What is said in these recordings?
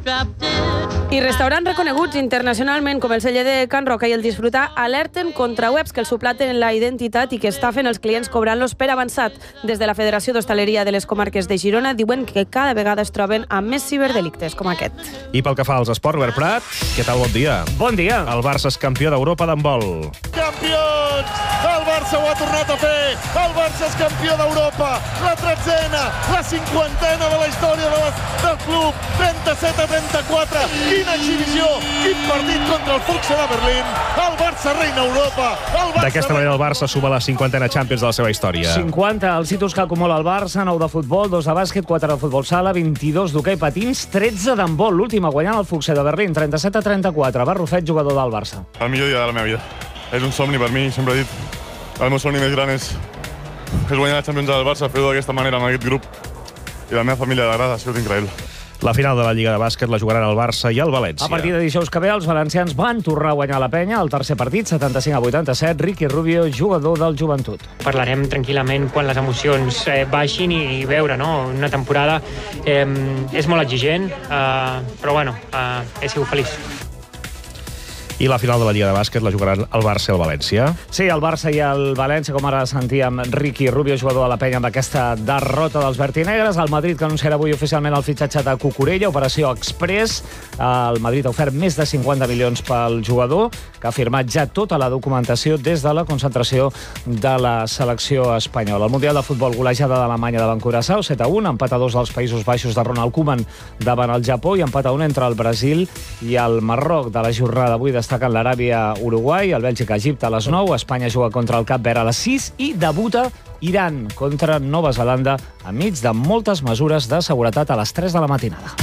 I restaurants reconeguts internacionalment com el celler de Can Roca i el Disfrutar alerten contra webs que els suplaten la identitat i que estafen els clients cobrant-los per avançat. Des de la Federació d'Hostaleria de les Comarques de Girona diuen que cada vegada es troben amb més ciberdelictes com aquest. I pel que fa als esports, Albert Prat, què tal? Bon dia. Bon dia. El Barça és campió d'Europa d'handbol. Campions! El Barça ho ha tornat a fer! El Barça és campió d'Europa! La 13ena, la 50ena de la història del club! 37-34! Quina exhibició! Quin partit contra el Füchse de Berlín! El Barça reina Europa! D'aquesta manera el Barça suma la 50ena Champions de la seva història. 50, els títols que acumula el Barça, 9 de futbol, 2 de bàsquet, 4 de futbol sala, 22 d'hoquei patins, 13 d'handbol, l'última guanyant el Füchse de Berlín, 37-34. Barrufet, jugador del Barça. El millor dia de la meva vida. És un somni per mi, sempre he dit. El meu somni més gran és guanyar la Champions del Barça, fer-ho d'aquesta manera amb aquest grup. I la meva família d'agrada, ha sigut increïble. La final de la Lliga de Bàsquet la jugaran el Barça i el València. A partir de dijous que ve, els valencians van tornar a guanyar la penya. El tercer partit, 75-87, Ricky Rubio, jugador del Joventut. Parlarem tranquil·lament quan les emocions baixin i veure, no? Una temporada és molt exigent, però bueno, he sigut feliç. I la final de la Lliga de Bàsquet la jugaran el Barça i el València. Sí, el Barça i el València, com ara sentíem Ricky Rubio, jugador de la penya, amb aquesta derrota dels vertinegres. El Madrid, que anunciarà avui oficialment el fitxatge de Cucurella, operació express. El Madrid ha ofert més de 50 milions pel jugador, que ha firmat ja tota la documentació des de la concentració de la selecció espanyola. El Mundial de Futbol, golejada d'Alemanya davant Curaçao, 7-1, empat a 2 dels Països Baixos de Ronald Koeman davant el Japó i empat a 1 entre el Brasil i el Marroc. De la jornada avui destaquen l'Aràbia-Uruguai, el Bèlgica-Egipte a les 9, Espanya juga contra el Cap Verd a les 6 i debuta Iran contra Nova Zelanda enmig de moltes mesures de seguretat a les 3 de la matinada.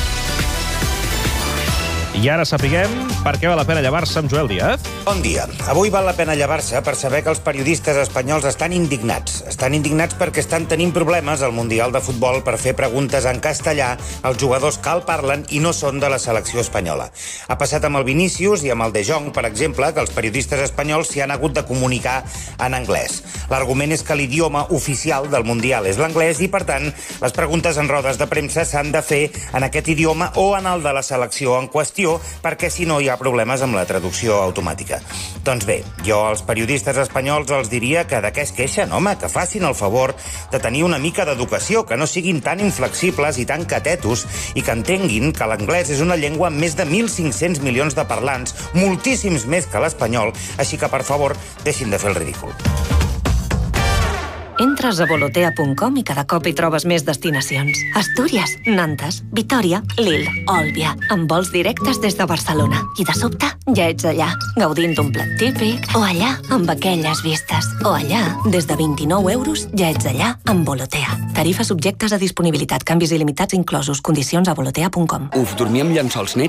I ara sapiguem per què val la pena llevar-se amb Joel Díaz. Bon dia. Avui val la pena llevar-se per saber que els periodistes espanyols estan indignats. Estan indignats perquè estan tenint problemes al Mundial de Futbol per fer preguntes en castellà als jugadors que el parlen i no són de la selecció espanyola. Ha passat amb el Vinícius i amb el De Jong, per exemple, que els periodistes espanyols s'hi han hagut de comunicar en anglès. L'argument és que l'idioma oficial del Mundial és l'anglès i, per tant, les preguntes en rodes de premsa s'han de fer en aquest idioma o en el de la selecció en qüestió, perquè si no hi ha problemes amb la traducció automàtica. Doncs bé, jo als periodistes espanyols els diria que de què es queixen, home, que facin el favor de tenir una mica d'educació, que no siguin tan inflexibles i tan catetos i que entenguin que l'anglès és una llengua amb més de 1.500 milions de parlants, moltíssims més que l'espanyol, així que, per favor, deixin de fer el ridícul. Entres a volotea.com i cada cop hi trobes més destinacions. Astúries, Nantes, Vitòria, Lille, Òlbia, amb vols directes des de Barcelona. I de sobte ja ets allà, gaudint d'un plat típic, o allà, amb aquelles vistes, o allà, des de 29 euros ja ets allà amb Volotea. Tarifes subjectes a disponibilitat, canvis il·limitats inclosos, condicions a volotea.com. Uf, dormir amb llençols nets